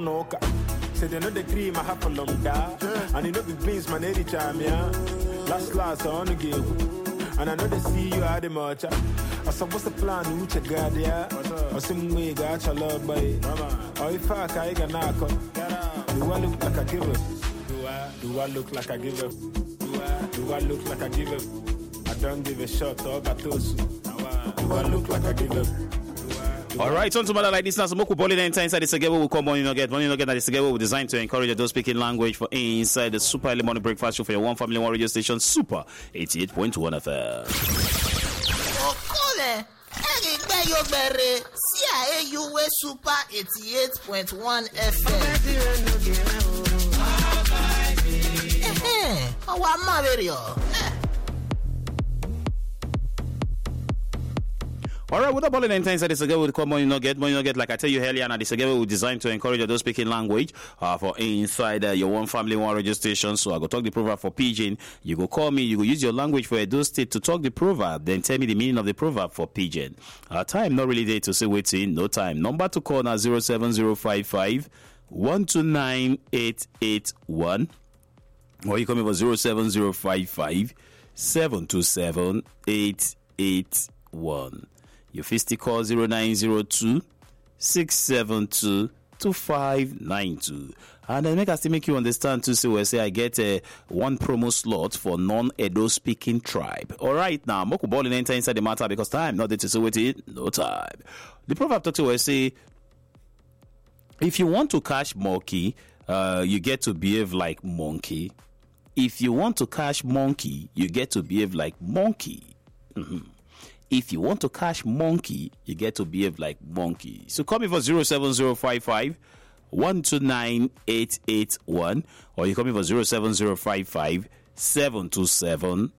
Konoka. Say they know the dream I have for long da. And you know the beans man every time, yeah. Last I wanna give. And I know they see you at the march. I said what's the plan which you got there? I some way got your love boy. Or if I can knock up. Do I look like I give up? Do I look like I give up? Do I look like I give up? I don't give a shot or gatosu. Do I look like I give up? All right, on to matter like this now. So, Moku Bolin inside the Segebo will come on. Money no get that the Segebo will designed to encourage those speaking language for inside the Super Early Morning Breakfast show for your one family, one radio station, Super 88.1 FM. Okole, Erigbe Yogbere, CIAUW Super 88.1 FM. Our Mario. All right, with the ball in inside the Segebo will come on. Money no get like I tell you earlier. Now the Segebo will designed to encourage those speaking language for inside your one family, one radio station. So I go talk the proverb for Pidgin. You go call me. You go use your language for Edo State to talk the proverb. Then tell me the meaning of the proverb for Pidgin. Time not really there to say waiting. No time. Number to call now 07055 129 881. Or you come over 07055 727 881. Your fisty call 0902 672 2592. And then make us to make you understand too. So we say I get one promo slot for non-Edo speaking tribe. All right, now Moku ball enter inside the matter because time not there to say waiting. No time. The proverb talks to us say, if you want to catch monkey, you get to behave like monkey. If you want to catch monkey, you get to behave like monkey. Mm-hmm. If you want to catch monkey, you get to behave like monkey. So call me for 07055 129 881, or you call me for 07055 727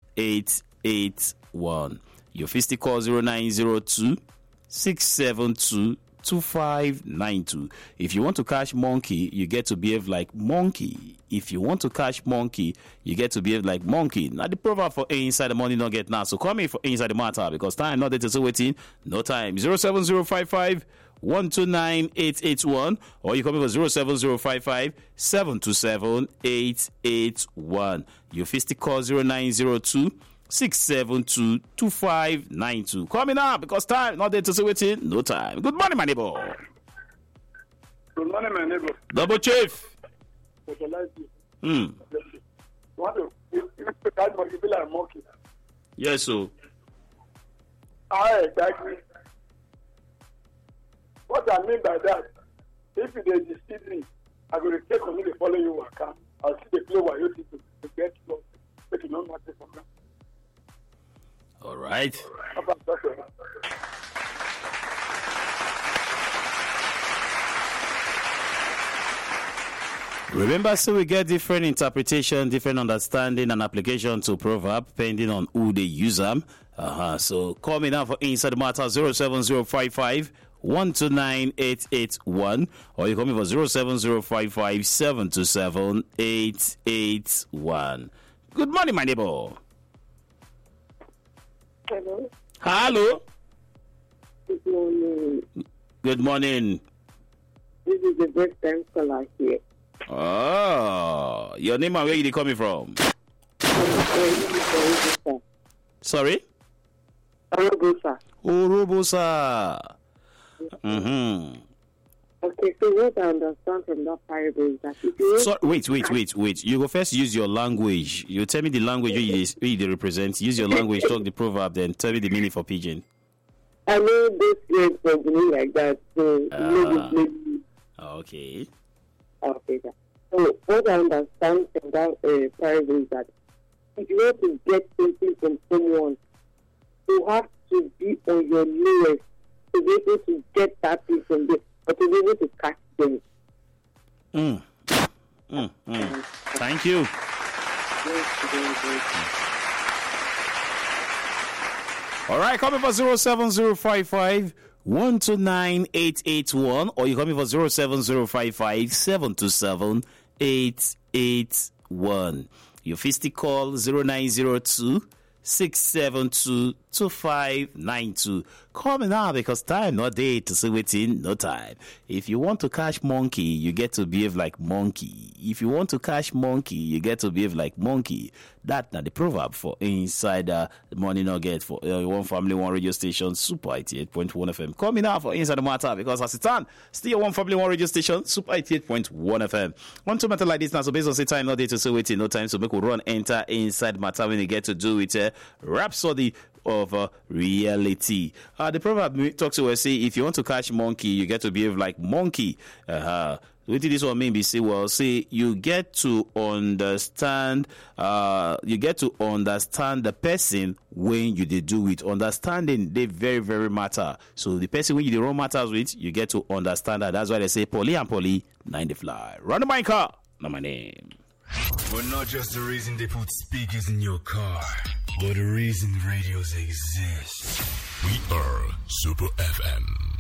881. Your fisty call 0902 672 2592. If you want to catch monkey, you get to behave like monkey. If you want to catch monkey, you get to behave like monkey. Now the proverb for inside the money not get now. So call me for inside the matter because time not there to say waiting. No time. 07055 129 881, or you call me for 07055 727 881. Your fisty call 0902 672 2592. Call me now because time not there to say waiting. No time. Good morning, my neighbor. Good morning, my neighbor. Double chief. You feel like monkey. Yes, so. Exactly. What I mean by that, if they deceive me, I will take on me to follow you. I'll see the play while you to get lost. But you don't matter for me. All right. Remember, so we get different interpretation, different understanding and application to proverb, depending on who they use them. So call me now for Inside the Matter 07055 129 881, or you call me for 07055 727 881. Good morning, my neighbor. Hello. Hello. Good morning. Good morning. This is the first time caller here. Oh, your name and where you coming from? Sorry? Orobosa. Mm-hmm. Okay, so what I understand from that parable is that if you... Wait. You go first use your language. You tell me the language you represent. Use your language, talk the proverb, then tell me the meaning for Pidgin. I know this words for me like that, so maybe. Okay. Okay. So what I understand from that parable is that if you want to get something from someone, you have to be on your lowest to be able to get that thing from them, or to be able to catch them. Thank you. All right, call me for 07055 129 881, or you call me for 07055 727 881. Your fisty call 0902 090-672-2592. Call me now because time not day to see waiting, no time. If you want to catch monkey, you get to behave like monkey. If you want to catch monkey, you get to behave like monkey. That's not the proverb for inside the morning nugget for one family, one radio station, Super 88.1 FM. Call me now for inside the matter because as it's on, still one family, one radio station, Super 88.1 FM. One two matter like this now, so based on say time not day to say waiting, no time, so make we run enter inside matter when you get to do it. Rhapsody of reality. The proverb talks to us say if you want to catch monkey, you get to behave like monkey. What did this one mean? Be say well, say you get to understand. You get to understand the person when you dey do it. Understanding they very very matter. So the person when you dey run matters with, you get to understand that. That's why they say poly and poly 9 the fly. Run the mic car. Not my name. But not just the reason they put speakers in your car, but the reason radios exist. We are Super FM.